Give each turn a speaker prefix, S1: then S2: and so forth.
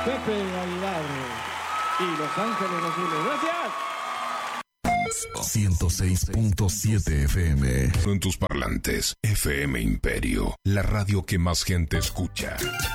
S1: Pepe Aguilar y Los Ángeles Azules. ¡Gracias!
S2: 106.7 FM.
S3: En tus parlantes, FM Imperio, la radio que más gente escucha.